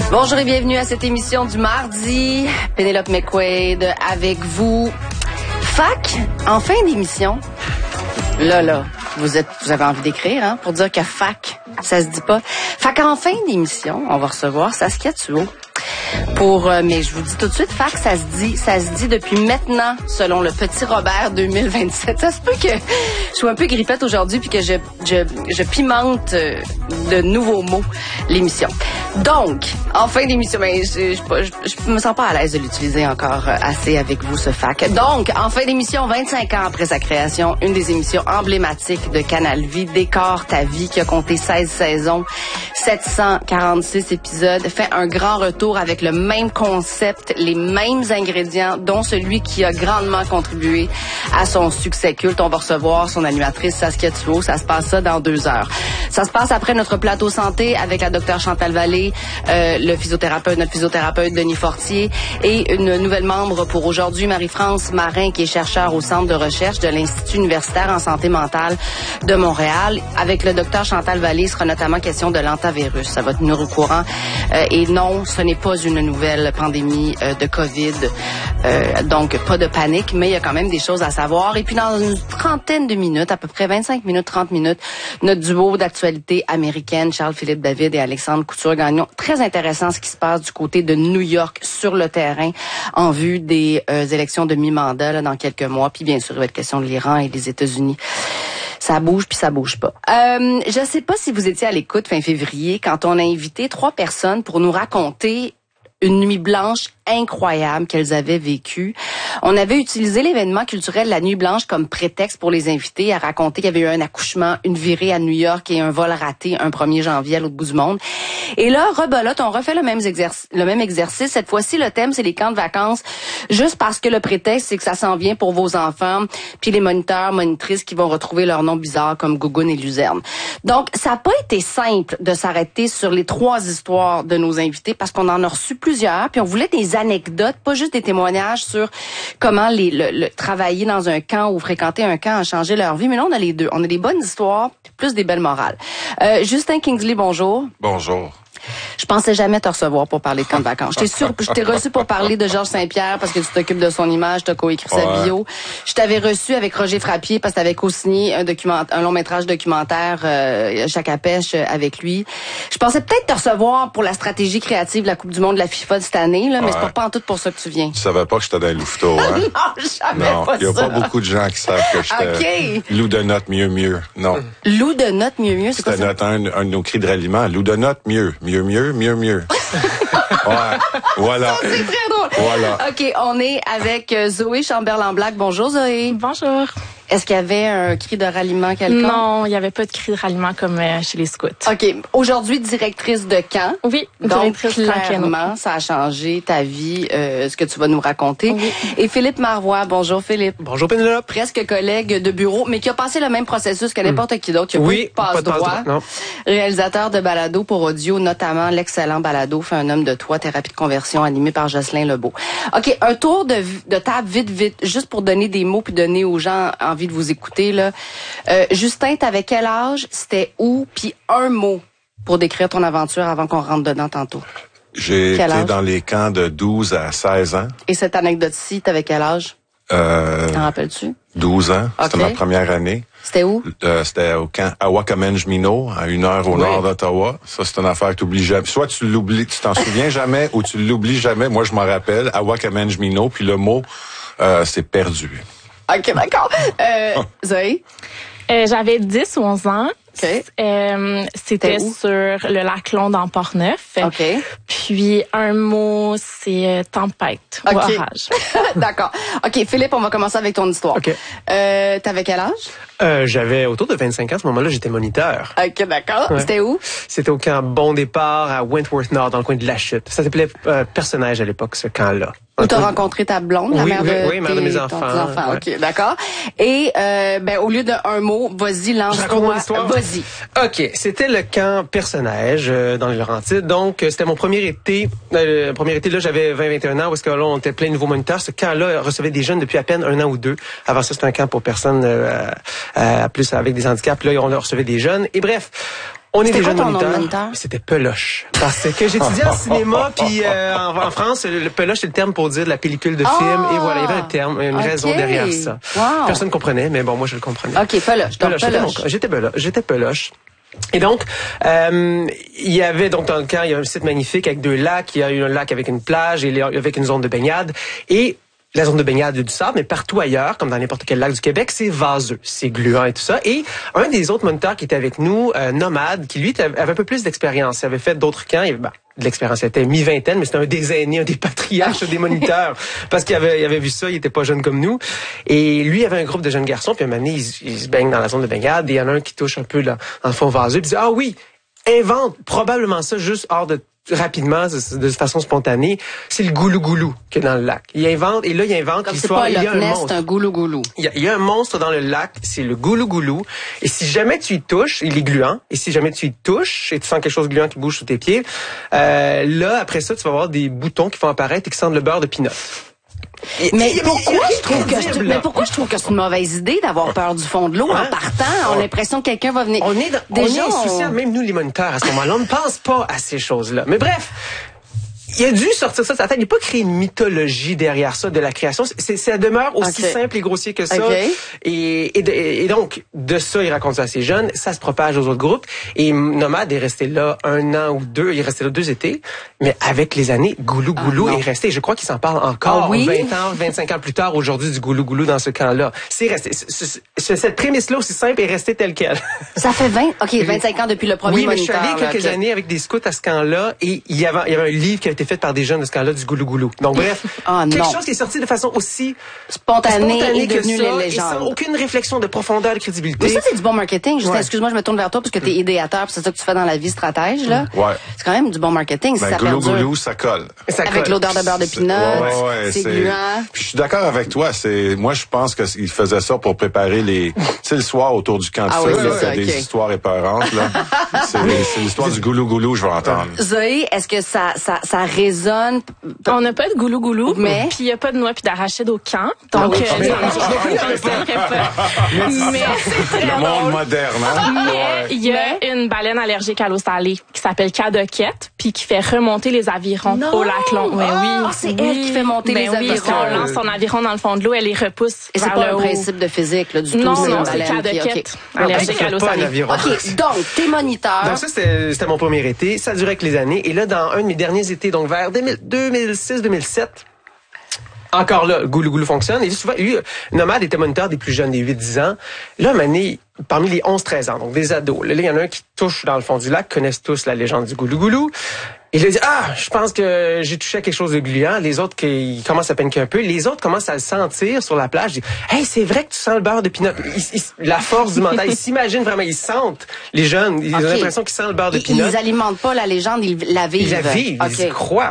Bonjour et bienvenue à cette émission du mardi. Pénélope McQuaid avec vous. Fac, en fin d'émission, là, vous avez envie d'écrire, hein, pour dire que fac, ça se dit pas. Fac, en fin d'émission, on va recevoir Saskia Thuot. Mais je vous dis tout de suite, fac, ça se dit depuis maintenant, selon le Petit Robert 2027. Ça se peut que je sois un peu grippette aujourd'hui puis que je pimente de nouveaux mots l'émission. Donc, en fin d'émission, je me sens pas à l'aise de l'utiliser encore assez avec vous, ce fac. Donc, en fin d'émission, 25 ans après sa création, une des émissions emblématiques de Canal Vie, Décore ta vie, qui a compté 16 saisons, 746 épisodes, fait un grand retour avec le même concept, les mêmes ingrédients, dont celui qui a grandement contribué à son succès culte. On va recevoir son animatrice Saskia Thuot. Ça se passe ça dans 2 heures. Ça se passe après notre plateau santé avec la docteure Chantal Vallée, notre physiothérapeute Denis Fortier et une nouvelle membre pour aujourd'hui, Marie-France Marin, qui est chercheure au Centre de recherche de l'Institut universitaire en santé mentale de Montréal. Avec le docteur Chantal Vallée, il sera notamment question de l'antavirus. Ça va tenir au courant. Et non, ce n'est pas une nouvelle pandémie de COVID. Donc, pas de panique, mais il y a quand même des choses à savoir. Et puis, dans une trentaine de minutes, à peu près 25 minutes, 30 minutes, notre duo d'actualité américaine, Charles-Philippe David et Alexandre Couture-Gagnon. Très intéressant ce qui se passe du côté de New York sur le terrain en vue des élections de mi-mandat là, dans quelques mois. Puis, bien sûr, il va être question de l'Iran et des États-Unis. Ça bouge puis ça bouge pas. Je sais pas si vous étiez à l'écoute fin février quand on a invité 3 personnes pour nous raconter une nuit blanche incroyable qu'elles avaient vécue. On avait utilisé l'événement culturel La Nuit Blanche comme prétexte pour les inviter à raconter qu'il y avait eu un accouchement, une virée à New York et un vol raté un 1er janvier à l'autre bout du monde. Et là, rebelote, on refait le même exercice. Cette fois-ci, le thème, c'est les camps de vacances, juste parce que le prétexte, c'est que ça s'en vient pour vos enfants, puis les moniteurs, monitrices qui vont retrouver leurs noms bizarres comme Gougoune et Luzerne. Donc, ça n'a pas été simple de s'arrêter sur les 3 histoires de nos invités parce qu'on en a reçu plusieurs, puis on voulait des anecdotes, pas juste des témoignages sur comment travailler dans un camp ou fréquenter un camp a changé leur vie. Mais là, on a les deux. On a des bonnes histoires, plus des belles morales. Justin Kingsley, bonjour. Bonjour. Je pensais jamais te recevoir pour parler de camp de vacances. Je t'ai reçu pour parler de Georges Saint-Pierre parce que tu t'occupes de son image, tu as coécrit sa bio. Je t'avais reçu avec Roger Frappier parce que tu avais co-signé un long-métrage documentaire Chac à pêche avec lui. Je pensais peut-être te recevoir pour la stratégie créative de la Coupe du monde de la FIFA de cette année, là, mais c'est pas en tout pour ça que tu viens. Tu savais pas que j'étais dans les louveteaux, hein? Non, jamais pas ça. Il y a pas beaucoup de gens qui savent que j'étais loup de notes mieux. Non. Loup de notes mieux, c'est quoi ça? C'était un de nos cris de ralliement. Loup de notes mieux. Ouais, voilà. C'est très drôle. Voilà. OK, on est avec Zoé Chamberlain-Black. Bonjour, Zoé. Bonjour. Est-ce qu'il y avait un cri de ralliement quelconque? Non, il n'y avait pas de cri de ralliement comme chez les scouts. OK. Aujourd'hui, directrice de camp. Oui, donc directrice clairement, ça a changé ta vie, ce que tu vas nous raconter. Oui. Et Philippe Marois. Bonjour, Philippe. Bonjour, Pénélope. Presque collègue de bureau, mais qui a passé le même processus que n'importe qui d'autre. Qui a pas de passe-droit. Non. Réalisateur de balado pour audio, notamment l'excellent balado Fait un homme de toi, thérapie de conversion, animé par Jocelyn Lebeau. OK, un tour de table vite, juste pour donner des mots puis donner aux gens envie de vous écouter, là. Justin, t'avais quel âge? C'était où? Puis un mot pour décrire ton aventure avant qu'on rentre dedans tantôt. J'ai été dans les camps de 12 à 16 ans. Et cette anecdote-ci, t'avais quel âge? T'en rappelles-tu? 12 ans. Okay. C'était ma première année. C'était où? C'était au camp à Wakamenge-Minot, à 1 heure au nord d'Ottawa. Ça, c'est une affaire que tu oublies jamais. Soit tu l'oublies, tu t'en souviens jamais, ou tu l'oublies jamais. Moi, je m'en rappelle, à Wakamenge-Minot, puis le mot, c'est perdu. OK, d'accord. Zoé? J'avais 10 ou 11 ans. Okay. C'était sur le lac Long dans Port-Neuf. OK. Puis un mot, c'est tempête ou orage. D'accord. OK, Philippe, on va commencer avec ton histoire. OK. T'avais quel âge? J'avais autour de 25 ans. À ce moment-là, j'étais moniteur. OK, d'accord. Ouais. C'était où? C'était au camp Bon Départ à Wentworth Nord, dans le coin de La Chute. Ça s'appelait Personnage à l'époque, ce camp-là. Où t'as rencontré ta blonde, la mère de oui, mère de mes enfants. Ouais. OK, d'accord. Et au lieu d'un mot, vas-y, lance-toi. Vas-y. OK, c'était le camp Personnage dans les Laurentides. Donc, c'était mon premier été. Le premier été, là, j'avais 20-21 ans, parce que là, on était plein de nouveaux moniteurs. Ce camp-là recevait des jeunes depuis à peine 1 an ou 2. Avant ça, c'était un camp pour personnes plus avec des handicaps. Là, on recevait des jeunes. Et bref, On est C'était des quoi jeunes ton nom de moniteurs. moniteur? C'était Peloche. Parce que j'étudiais en cinéma, puis en France, le Peloche, c'est le terme pour dire de la pellicule de film. Et voilà, il y avait un terme, une raison derrière ça. Wow. Personne ne comprenait, mais bon, moi, je le comprenais. OK, Peloche. Donc, Peloche. J'étais Peloche. Et donc, il y avait donc dans le camp, il y a un site magnifique avec 2 lacs. Il y a eu un lac avec une plage et avec une zone de baignade. Et la zone de baignade, il y a du sable, mais partout ailleurs, comme dans n'importe quel lac du Québec, c'est vaseux, c'est gluant et tout ça. Et un des autres moniteurs qui était avec nous, Nomade, qui lui avait un peu plus d'expérience. Il avait fait d'autres camps. Il avait, de l'expérience, il était mi-vingtaine, mais c'était un des aînés, un des patriarches des moniteurs, parce qu'il avait vu ça, il était pas jeune comme nous. Et lui, il avait un groupe de jeunes garçons, puis un moment donné, ils se baignent dans la zone de baignade, et il y en a un qui touche un peu dans le fond vaseux, puis il dit, ah oui, invente probablement ça juste rapidement, de façon spontanée, c'est le goulou-goulou qui est dans le lac. Il invente l'histoire, il y a un monstre. C'est un goulou-goulou. Il y a un monstre dans le lac, c'est le goulou-goulou. Et si jamais tu y touches, il est gluant. Et si jamais tu y touches et tu sens quelque chose de gluant qui bouge sous tes pieds, là, après ça, tu vas avoir des boutons qui vont apparaître et qui sentent le beurre de pinot. Mais pourquoi je trouve que c'est une mauvaise idée d'avoir peur du fond de l'eau en partant? On a l'impression que quelqu'un va venir. On est insouciants, même nous les moniteurs à ce moment-là. On ne pense pas à ces choses-là. Mais bref, il a dû sortir ça de sa tête. Il n'a pas créé une mythologie derrière ça de la création. Ça demeure aussi simple et grossier que ça. Okay. Et donc, de ça, il raconte ça à ses jeunes. Ça se propage aux autres groupes. Et Nomade est resté là 1 an ou 2. Il est resté là 2 étés. Mais avec les années, Goulou-Goulou est resté. Je crois qu'il s'en parle encore 20 ans, 25 ans plus tard aujourd'hui du Goulou-Goulou dans ce camp-là. C'est resté. Cette prémisse-là aussi simple est restée telle quelle. Ça fait 25 ans depuis le premier moniteur. Oui, mais je suis allé quelques années avec des scouts à ce camp-là et il y avait un livre qui a été fait par des jeunes de ce camp-là du Goulou-Goulou. Donc bref, quelque chose qui est sorti de façon aussi spontanée et que devenu ça, les et sans légendes. aucune réflexion de profondeur, de crédibilité. Mais ça, c'est du bon marketing. Excuse-moi, je me tourne vers toi parce que t'es idéateur, puis c'est ça que tu fais dans la vie, stratège, là. Ouais. C'est quand même du bon marketing. Si ça Goulou-goulou, ça colle. Avec l'odeur de beurre de pinot, c'est gluant. Puis je suis d'accord avec toi. Moi, je pense qu'il faisait ça pour préparer tu sais, le soir autour du camp de feu, il y a des histoires épeurantes, là. C'est l'histoire du goulou-goulou, je vais entendre. Zoé, est-ce que ça résonne? On n'a pas de goulou-goulou, mais puis il n'y a pas de noix puis d'arachide au camp. Donc, mais le monde moderne, hein? Mais il y a une baleine allergique à l'eau salée qui s'appelle Cadoquette, puis qui fait remonter les avirons au lac Long. Oui. C'est elle qui fait monter les avirons. Oui, quand on lance son aviron dans le fond de l'eau, elle les repousse. Et c'est pas un principe de physique, là, du tout. Non, c'est Cadoquette. Allergique à l'eau salée. OK, donc, t'es moniteur. Donc ça, c'était mon premier été. Ça durait avec les années. Et là, dans un de mes derniers étés, donc vers 2006-2007, encore là, Goulou-Goulou fonctionne. Et souvent, lui, Nomade était moniteur des plus jeunes, des 8-10 ans. Là, une année, parmi les 11-13 ans, donc des ados, là, il y en a un qui touche dans le fond du lac, connaissent tous la légende du Goulou-Goulou. Et il a dit, je pense que j'ai touché à quelque chose de gluant. Les autres, ils commencent à paniquer un peu. Les autres commencent à le sentir sur la plage. Ils disent, hey, c'est vrai que tu sens le beurre de pinot. La force du mental. Ils s'imaginent vraiment, ils sentent, les jeunes. Ils ont l'impression qu'ils sentent le beurre de pinot. Ils alimentent pas la légende, ils la vivent. Ils la vivent, ils y croient.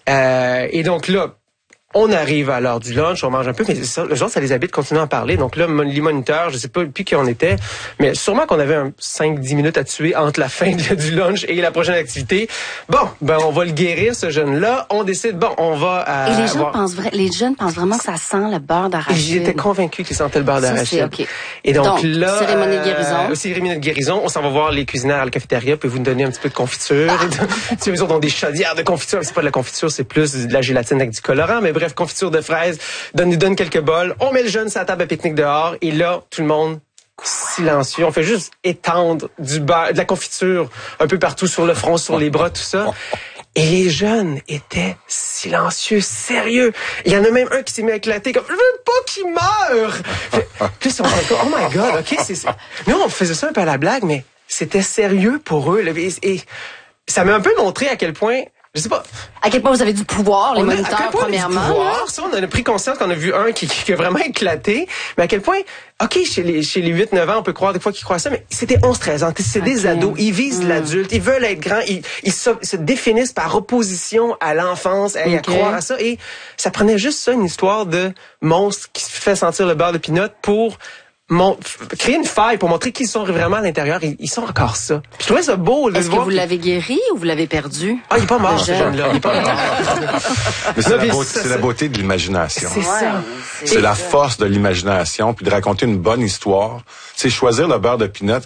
Et donc là, on arrive à l'heure du lunch, on mange un peu, mais ça, le jour, ça les habite de continuer à en parler. Donc là, les moniteurs, je sais pas depuis qui on était, mais sûrement qu'on avait 5-10 minutes à tuer entre la fin du lunch et la prochaine activité. Bon, on va le guérir, ce jeune-là. On décide, on va... et les jeunes pensent vraiment que ça sent le beurre d'arachide. J'étais convaincu qu'ils sentaient le beurre d'arachide. Okay. Et donc là... Cérémonie de guérison. Cérémonie de guérison. On s'en va voir les cuisinières à la cafétéria, puis vous nous donner un petit peu de confiture. Tu sais, eux autres ont des chaudières de confiture. C'est pas de la confiture, c'est plus de la gélatine avec du colorant, mais bref, confiture de fraises. Nous donne quelques bols. On met le jeune sur la table à pique-nique dehors. Et là, tout le monde silencieux. On fait juste étendre du beurre, de la confiture un peu partout sur le front, sur les bras, tout ça. Et les jeunes étaient silencieux, sérieux. Il y en a même un qui s'est mis à éclater comme « Je veux pas qu'il meure! » Puis là, oh my God, OK, Nous, on faisait ça un peu à la blague, mais c'était sérieux pour eux. Et ça m'a un peu montré à quel point... Je sais pas. À quel point vous avez du pouvoir, les moniteurs, premièrement. Ça, on a pris conscience qu'on a vu un qui a vraiment éclaté. Mais à quel point, OK, chez les 8-9 ans, on peut croire des fois qu'ils croient ça, mais c'était 11-13 ans. C'est des ados. Ils visent l'adulte. Ils veulent être grands. Ils se définissent par opposition à l'enfance, à croire à ça. Et ça prenait juste ça, une histoire de monstre qui se fait sentir le beurre de pinot pour créer une faille pour montrer qu'ils sont vraiment à l'intérieur. Ils sont encore ça. Puis je trouvais ça beau. Est-ce que vous l'avez guéri ou vous l'avez perdu? Il est pas mort, ce jeune-là. Il est pas mort. Mais c'est la beauté de l'imagination. C'est ça. C'est la force de l'imagination, puis de raconter une bonne histoire. C'est choisir le beurre de pinot.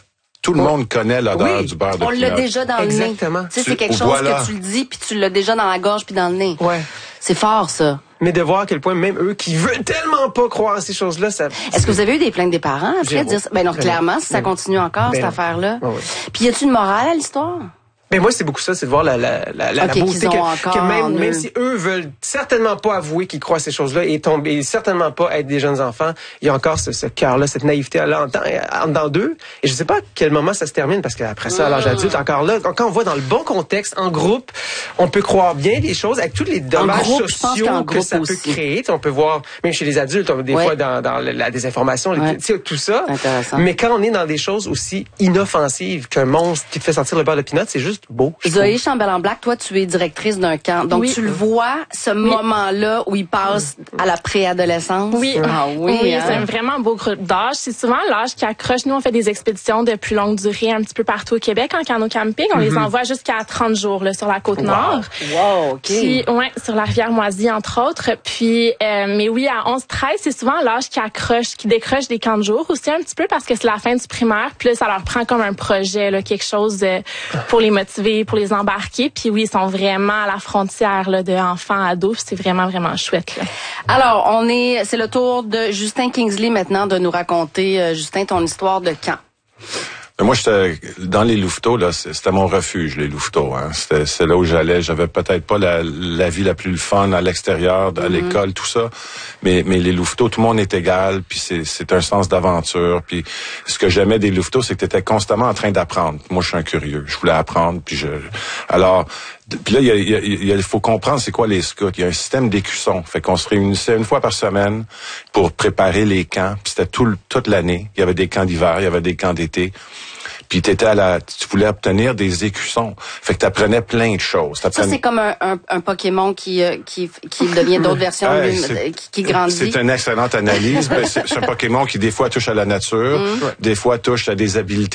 Tout le monde connaît l'odeur du beurre de On l'a déjà dans le nez. Tu sais, c'est quelque chose que tu le dis, puis tu l'as déjà dans la gorge puis dans le nez. Ouais. C'est fort, ça. Mais de voir à quel point même eux qui veulent tellement pas croire à ces choses-là, ça... Est-ce que vous avez eu des plaintes des parents après dire ça? Ben non, clairement, si ça continue encore, cette affaire-là. Oui. Puis y a-tu une morale à l'histoire? Ben moi, c'est beaucoup ça, c'est de voir la beauté que même si eux veulent certainement pas avouer qu'ils croient à ces choses-là et certainement pas être des jeunes enfants, il y a encore ce cœur-là, cette naïveté-là en dedans d'eux. Et je sais pas à quel moment ça se termine, parce qu'après ça, à l'âge adulte, encore là, quand on voit dans le bon contexte, en groupe, on peut croire bien des choses avec tous les dommages sociaux que ça peut créer. On peut voir, même chez les adultes, des fois dans la désinformation, tout ça. Mais quand on est dans des choses aussi inoffensives qu'un monstre qui te fait sentir le beurre de pinot, c'est juste beau. Zoé Chambellan-Black, toi, tu es directrice d'un camp. Donc, tu le vois, ce moment-là où il passe à la préadolescence. Oui. Ah oui, c'est un vraiment beau groupe d'âge. C'est souvent l'âge qui accroche. Nous, on fait des expéditions de plus longue durée un petit peu partout au Québec en canot-camping. On les envoie jusqu'à 30 jours là, sur la Côte-Nord. Wow, OK. Puis, sur la rivière Moisy, entre autres. Puis, mais oui, à 11-13, c'est souvent l'âge qui accroche, qui décroche des camps de jour aussi un petit peu parce que c'est la fin du primaire. Puis là, ça leur prend comme un projet, là, quelque chose pour les motiver, pour les embarquer. Puis oui, ils sont vraiment à la frontière là, de enfants, ados. C'est vraiment, vraiment chouette. Là. Alors, c'est le tour de Justin Kingsley maintenant de nous raconter, Justin, ton histoire de camp. Moi, j'étais dans les louveteaux, là, c'était mon refuge, les louveteaux. Hein. C'est là où j'allais. J'avais peut-être pas la vie la plus fun à l'extérieur, à l'école, tout ça. Mais les louveteaux, tout le monde est égal. Puis c'est un sens d'aventure. Puis ce que j'aimais des louveteaux, c'est que tu étais constamment en train d'apprendre. Moi, je suis un curieux. Je voulais apprendre. Puis là, il faut comprendre c'est quoi les scouts. Il y a un système d'écussons. Fait qu'on se réunissait une fois par semaine pour préparer les camps. Puis c'était toute l'année. Il y avait des camps d'hiver, il y avait des camps d'été. Puis tu voulais obtenir des écussons. Fait que tu apprenais plein de choses. Ça, c'est comme un Pokémon qui devient d'autres versions, qui grandit. C'est une excellente analyse. C'est un Pokémon qui, des fois, touche à la nature, des fois touche à des habiletés